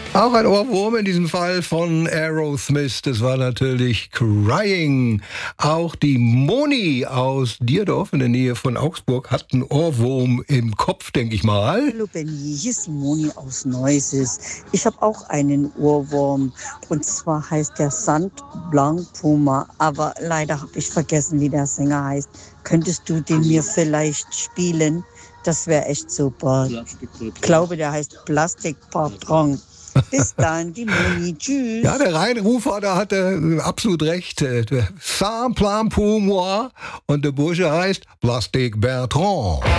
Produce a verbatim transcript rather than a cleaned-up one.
Auch ein Ohrwurm in diesem Fall von Aerosmith. Das war natürlich Crying. Auch die Moni aus Dierdorf in der Nähe von Augsburg hat einen Ohrwurm im Kopf, denke ich mal. Hallo Benny, hier ist Moni aus Neuses. Ich habe auch einen Ohrwurm und zwar heißt der Saint Blanc Puma, aber leider habe ich vergessen, wie der Sänger heißt. Könntest du den mir vielleicht spielen? Das wäre echt super. Ich glaube, der heißt Plastic Patron. Bis dann, die Moni. Tschüss. Ja, der Rheinrufer, da hat er absolut recht. Saint Blanc pour moi und der Bursche heißt Plastic Bertrand.